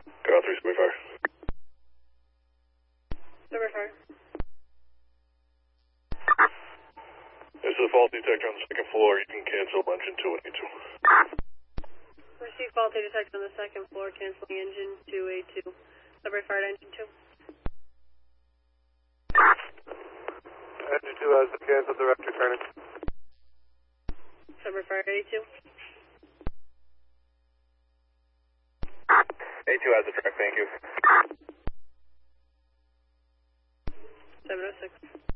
Ground 3, subway fire. Subway fire. This is a fault detector on the second floor. You can cancel engine 2 and A2. Receive faulty detector on the second floor, canceling engine 2A2. Subway fire to engine 2. Engine 2 has been canceled, direct returning. Subway fire to A2. A2 has the track, thank you. 706.